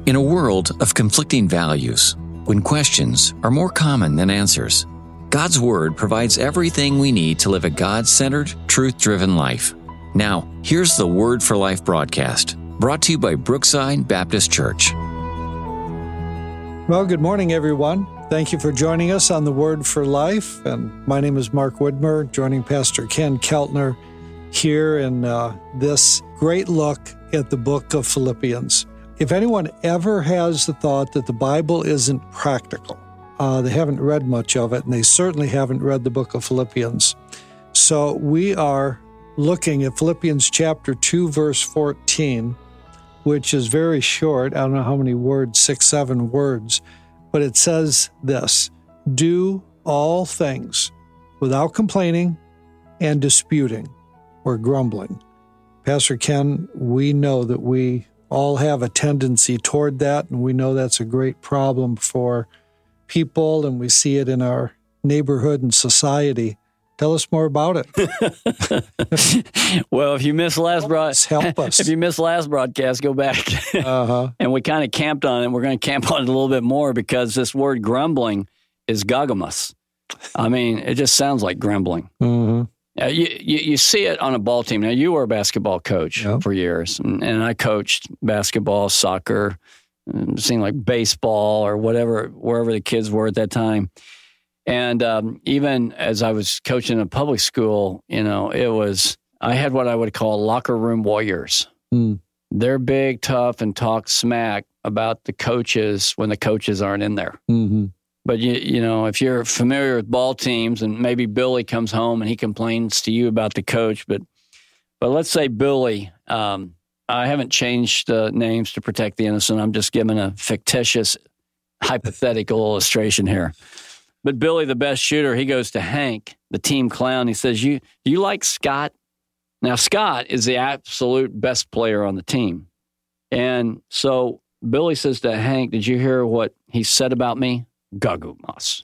In a world of conflicting values, when questions are more common than answers, God's Word provides everything we need to live a God-centered, truth-driven life. Now, here's the Word for Life broadcast, brought to you by Brookside Baptist Church. Well, good morning, everyone. Thank you for joining us on the Word for Life. And my name is Mark Widmer, joining Pastor Ken Keltner here in this great look at the book of Philippians. If anyone ever has the thought that the Bible isn't practical, they haven't read much of it, and they certainly haven't read the book of Philippians. So we are looking at Philippians chapter 2, verse 14, which is very short. I don't know how many words, 6, 7 words, but it says this: do all things without complaining and disputing or grumbling. Pastor Ken, we know that we all have a tendency toward that, and we know that's a great problem for people, and we see it in our neighborhood and society. Tell us more about it. Well, if you missed last help us. If you missed last broadcast, go back. And we kind of camped on it. We're going to camp on it a little bit more because this word grumbling is gagamus. I mean, it just sounds like grumbling. Mm-hmm. You see it on a ball team. Now, you were a basketball coach for years, and I coached basketball, soccer, it seemed like baseball or whatever, wherever the kids were at that time. And even as I was coaching a public school, I had what I would call locker room warriors. Mm. They're big, tough, and talk smack about the coaches when the coaches aren't in there. Mm-hmm. But, if you're familiar with ball teams and maybe Billy comes home and he complains to you about the coach, but let's say Billy, I haven't changed names to protect the innocent. I'm just giving a fictitious, hypothetical illustration here. But Billy, the best shooter, he goes to Hank, the team clown. He says, you like Scott? Now, Scott is the absolute best player on the team. And so Billy says to Hank, did you hear what he said about me? Gagamas.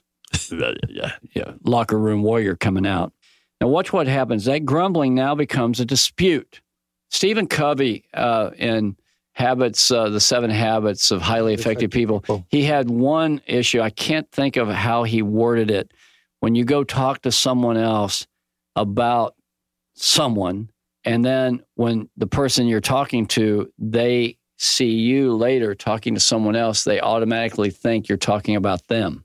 Yeah, locker room warrior coming out. Now watch what happens. That grumbling now becomes a dispute. Stephen Covey in Habits, the 7 Habits of Highly Effective People, he had one issue. I can't think of how he worded it. When you go talk to someone else about someone, and then when the person you're talking to, they see you later talking to someone else, they automatically think you're talking about them.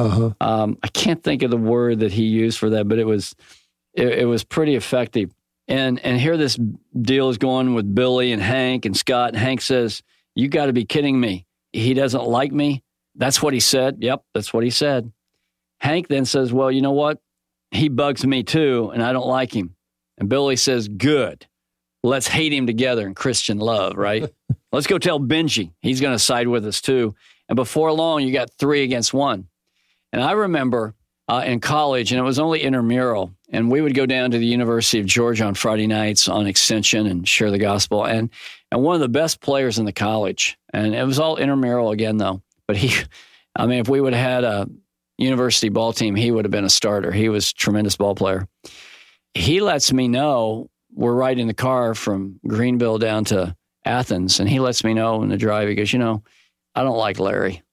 I can't think of the word that he used for that, but it was pretty effective. And here this deal is going with Billy and Hank and Scott. And Hank says, you got to be kidding me. He doesn't like me. That's what he said. Yep, that's what he said. Hank then says, well, you know what? He bugs me too, and I don't like him. And Billy says, good. Let's hate him together in Christian love, right? Let's go tell Benji. He's going to side with us too. And before long, you got 3 against 1. And I remember in college, and it was only intramural, and we would go down to the University of Georgia on Friday nights on extension and share the gospel. And one of the best players in the college, and it was all intramural again, though. But if we would have had a university ball team, he would have been a starter. He was a tremendous ball player. He lets me know, we're riding the car from Greenville down to Athens, and he lets me know in the drive, he goes, I don't like Larry.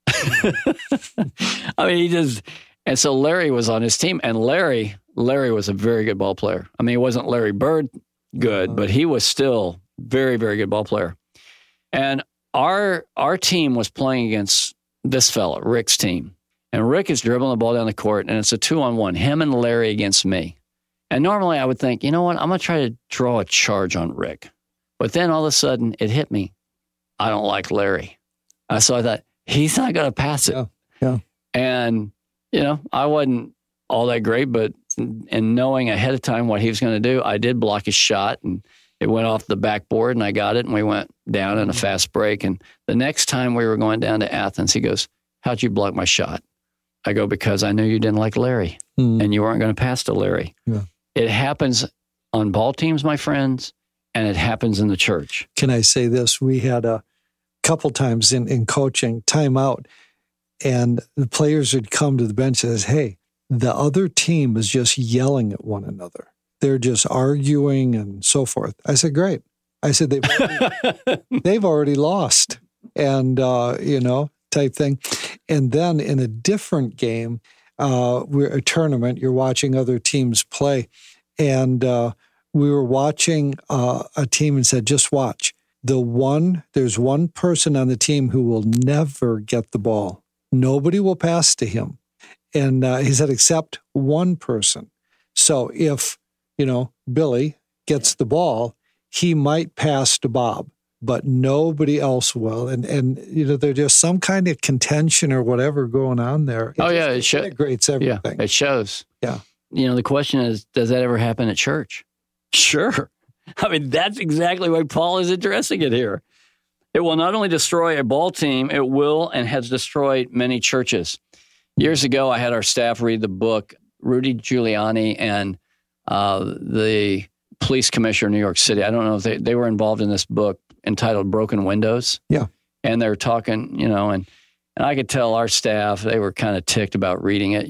And so Larry was on his team, and Larry was a very good ball player. I mean, he wasn't Larry Bird good, but he was still very, very good ball player. And our team was playing against this fella, Rick's team. And Rick is dribbling the ball down the court, and it's a 2-on-1, him and Larry against me. And normally I would think, you know what, I'm going to try to draw a charge on Rick. But then all of a sudden it hit me. I don't like Larry. So I thought, he's not going to pass it. Yeah. And, I wasn't all that great, but in knowing ahead of time what he was going to do, I did block his shot, and it went off the backboard, and I got it, and we went down in a fast break. And the next time we were going down to Athens, he goes, how'd you block my shot? I go, because I knew you didn't like Larry, and you weren't going to pass to Larry. Yeah. It happens on ball teams, my friends, and it happens in the church. Can I say this? We had a couple times in coaching timeout, and the players would come to the bench and say, hey, the other team is just yelling at one another. They're just arguing and so forth. I said, great. I said, they've already lost. and, type thing. And then in a different game, we're a tournament, you're watching other teams play. And we were watching a team and said, just watch. There's one person on the team who will never get the ball. Nobody will pass to him. And he said, except one person. So if, Billy gets the ball, he might pass to Bob, but nobody else will. And there's just some kind of contention or whatever going on there. It integrates everything. Yeah, it shows. Yeah. The question is, does that ever happen at church? Sure. I mean, that's exactly why Paul is addressing it here. It will not only destroy a ball team, it will and has destroyed many churches. Years ago, I had our staff read the book, Rudy Giuliani and the police commissioner in New York City. I don't know if they were involved in this book entitled Broken Windows. Yeah. And they're talking, and I could tell our staff, they were kind of ticked about reading it,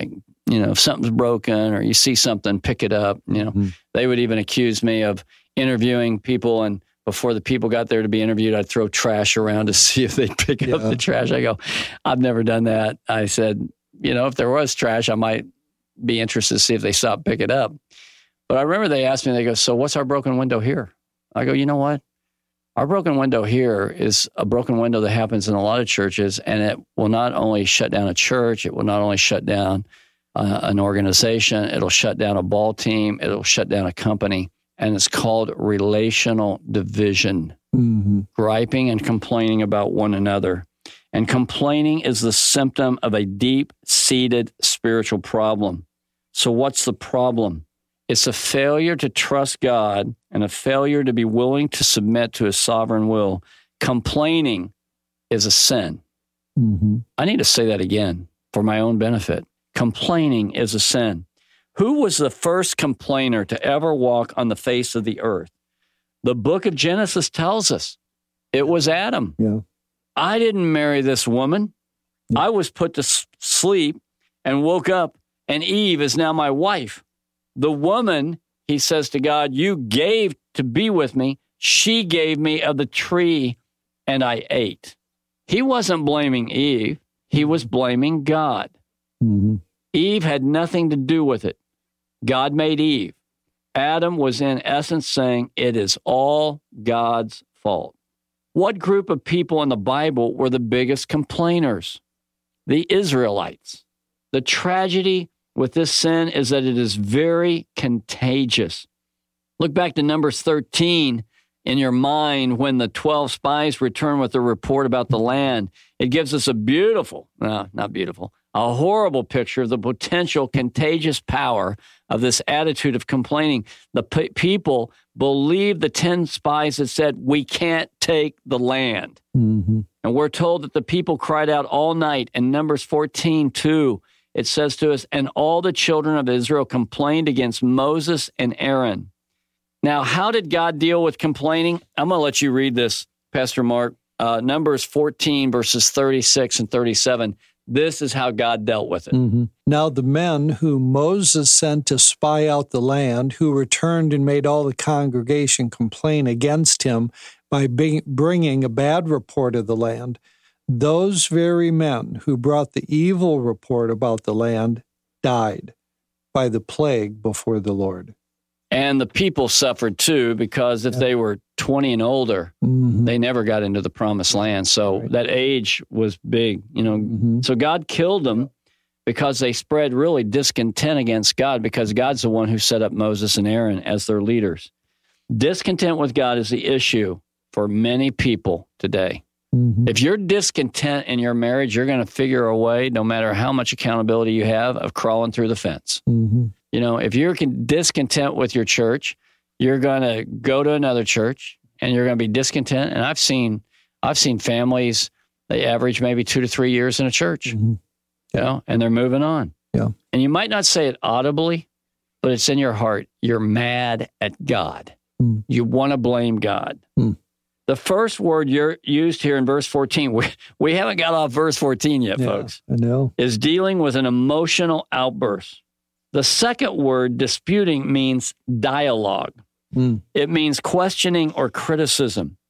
if something's broken or you see something, pick it up. They would even accuse me of interviewing people, and before the people got there to be interviewed, I'd throw trash around to see if they'd pick up the trash. I go, I've never done that. I said, if there was trash, I might be interested to see if they stopped pick it up. But I remember they asked me, they go, so what's our broken window here? I go, you know what? Our broken window here is a broken window that happens in a lot of churches, and it will not only shut down a church, it will not only shut down an organization, it'll shut down a ball team, it'll shut down a company, and it's called relational division, griping and complaining about one another. And complaining is the symptom of a deep-seated spiritual problem. So what's the problem? It's a failure to trust God and a failure to be willing to submit to His sovereign will. Complaining is a sin. I need to say that again for my own benefit. Complaining is a sin. Who was the first complainer to ever walk on the face of the earth? The book of Genesis tells us it was Adam. Yeah. I didn't marry this woman. Yeah. I was put to sleep and woke up, and Eve is now my wife. The woman, he says to God, you gave to be with me. She gave me of the tree, and I ate. He wasn't blaming Eve. He was blaming God. Eve had nothing to do with it. God made Eve. Adam was in essence saying it is all God's fault. What group of people in the Bible were the biggest complainers? The Israelites. The tragedy with this sin is that it is very contagious. Look back to Numbers 13 in your mind when the 12 spies return with a report about the land. It gives us a horrible picture of the potential contagious power of this attitude of complaining. The people believed the 10 spies that said, we can't take the land. And we're told that the people cried out all night. In Numbers 14:2, it says to us, and all the children of Israel complained against Moses and Aaron. Now, how did God deal with complaining? I'm going to let you read this, Pastor Mark. Numbers 14, verses 36 and 37. This is how God dealt with it. Now the men whom Moses sent to spy out the land, who returned and made all the congregation complain against him by bringing a bad report of the land, those very men who brought the evil report about the land died by the plague before the Lord. And the people suffered too, because if they were 20 and older, they never got into the promised land. So that age was big, So God killed them because they spread really discontent against God, because God's the one who set up Moses and Aaron as their leaders. Discontent with God is the issue for many people today. If you're discontent in your marriage, you're going to figure a way, no matter how much accountability you have, of crawling through the fence. If you're discontent with your church, you're going to go to another church and you're going to be discontent. And I've seen families, they average maybe 2 to 3 years in a church, and they're moving on. Yeah. And you might not say it audibly, but it's in your heart. You're mad at God. You want to blame God. The first word you're used here in verse 14, we haven't got off verse 14 yet, folks. I know. Is dealing with an emotional outburst. The second word, disputing, means dialogue. It means questioning or criticism.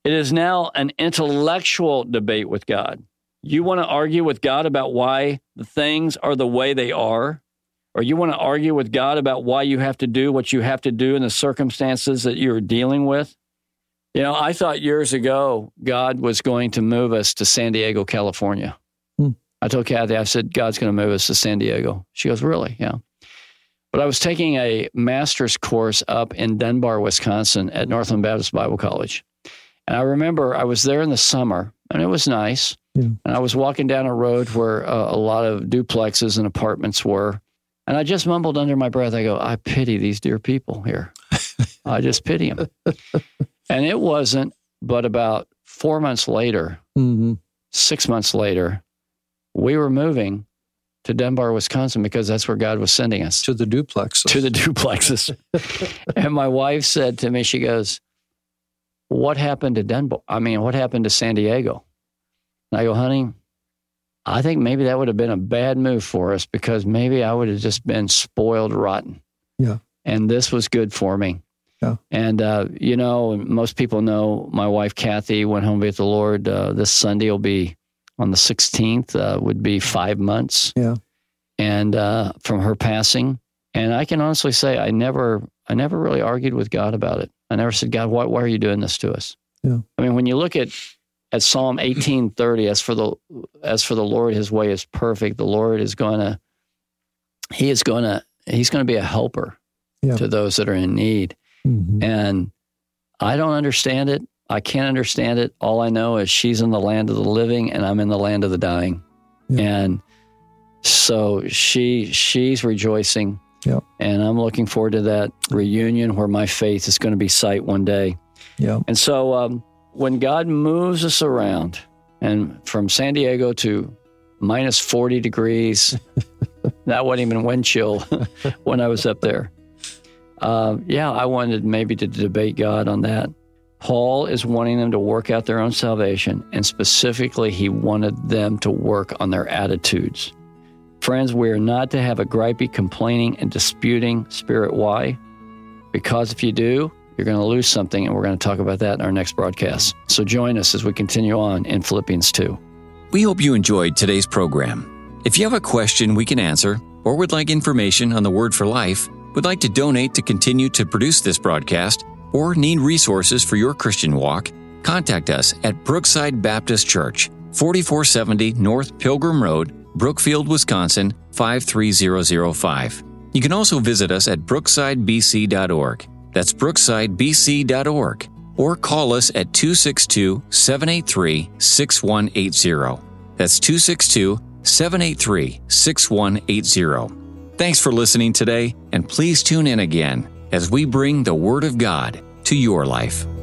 It is now an intellectual debate with God. You want to argue with God about why the things are the way they are, or you want to argue with God about why you have to do what you have to do in the circumstances that you're dealing with. You know, I thought years ago God was going to move us to San Diego, California. I told Kathy, I said, God's going to move us to San Diego. She goes, really? Yeah. But I was taking a master's course up in Dunbar, Wisconsin at Northland Baptist Bible College. And I remember I was there in the summer, and it was nice. Yeah. And I was walking down a road where a lot of duplexes and apartments were. And I just mumbled under my breath, I go, I pity these dear people here. I just pity them. And it wasn't, but about 4 months later, 6 months later, we were moving to Dunbar, Wisconsin, because that's where God was sending us. To the duplexes. To the duplexes. And my wife said to me, she goes, what happened to Dunbar? I mean, what happened to San Diego? And I go, honey, I think maybe that would have been a bad move for us because maybe I would have just been spoiled rotten. Yeah. And this was good for me. Yeah. And, you know, most people know my wife, Kathy, went home with the Lord. This Sunday will be on the 16th, would be 5 months. Yeah. And from her passing. And I can honestly say I never really argued with God about it. I never said, God, why are you doing this to us? Yeah. I mean, when you look at Psalm 18:30, as for the Lord, his way is perfect. The Lord is he's going to be a helper to those that are in need. Mm-hmm. And I don't understand it. I can't understand it. All I know is she's in the land of the living and I'm in the land of the dying. Yeah. And so she's rejoicing. Yep. And I'm looking forward to that reunion where my faith is going to be sight one day. Yeah. And so when God moves us around and from San Diego to minus 40 degrees, that wasn't even wind chill when I was up there. I wanted maybe to debate God on that. Paul is wanting them to work out their own salvation, and specifically, he wanted them to work on their attitudes. Friends, we are not to have a gripey, complaining, and disputing spirit. Why? Because if you do, you're going to lose something, and we're going to talk about that in our next broadcast. So join us as we continue on in Philippians 2. We hope you enjoyed today's program. If you have a question we can answer, or would like information on the Word for Life, would like to donate to continue to produce this broadcast, or need resources for your Christian walk, contact us at Brookside Baptist Church, 4470 North Pilgrim Road, Brookfield, Wisconsin, 53005. You can also visit us at brooksidebc.org. That's brooksidebc.org. Or call us at 262-783-6180. That's 262-783-6180. Thanks for listening today, and please tune in again as we bring the Word of God to your life.